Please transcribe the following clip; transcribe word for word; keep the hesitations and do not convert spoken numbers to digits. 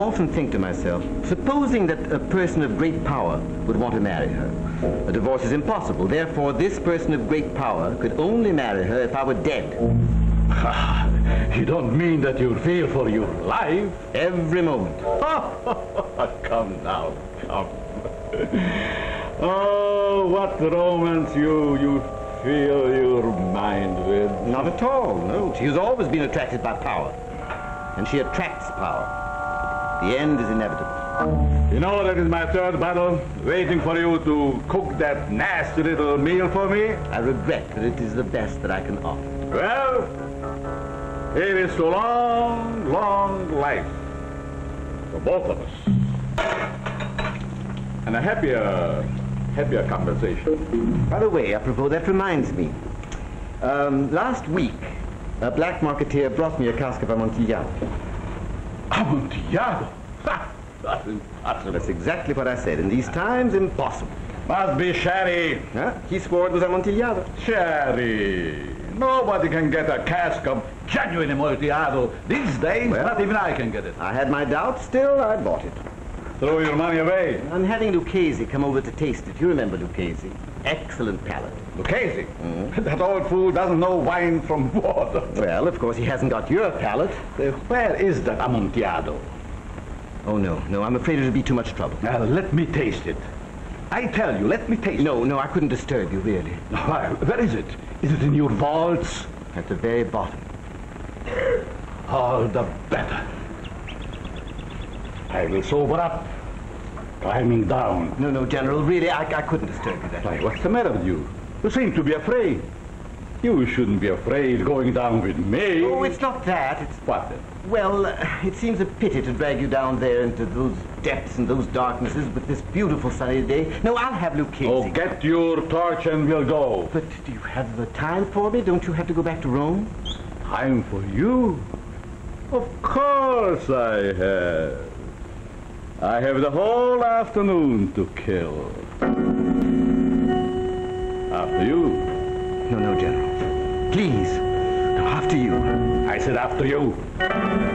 I often think to myself, supposing that a person of great power would want to marry her. A divorce is impossible. Therefore, this person of great power could only marry her if I were dead. You don't mean that you fear for your life? Every moment. Come now, come. Oh, what romance you, you fill your mind with. Not at all, no. She has always been attracted by power. And she attracts power. The end is inevitable. You know, that is my third battle, waiting for you to cook that nasty little meal for me. I regret that it is the best that I can offer. Well, here is to long, long life for both of us. And a happier, happier conversation. By the way, apropos, that reminds me. Um, last week, a black marketeer brought me a cask of Amontillado. Amontillado? Ha! That's impossible. That's exactly what I said. In these times, impossible. Must be sherry. Huh? He swore it was Amontillado. Sherry. Nobody can get a cask of genuine Amontillado these days. Well, not even I can get it. I had my doubts. Still, I bought it. Throw your money away. I'm having Lucchese come over to taste it. You remember Lucchese? Excellent palate. Lucchese? Mm. That old fool doesn't know wine from water. Well, of course, he hasn't got your palate. Uh, where is that Amontillado? Oh, no, no, I'm afraid it'll be too much trouble. Now, let me taste it. I tell you, let me taste it. No, no, I couldn't disturb you, really. Why, where is it? Is it in your vaults? At the very bottom. All the better. I will sober up. Climbing down. No, no, General, really, I, I couldn't disturb you that Why, way. what's the matter with you? You seem to be afraid. You shouldn't be afraid going down with me. Oh, it's not that. It's... What then? Well, uh, it seems a pity to drag you down there into those depths and those darknesses with this beautiful sunny day. No, I'll have Lucchese. Oh, get your torch and we'll go. But do you have the time for me? Don't you have to go back to Rome? Time for you? Of course I have. I have the whole afternoon to kill. After you. No, no, General. Please. No, after you. I said after you.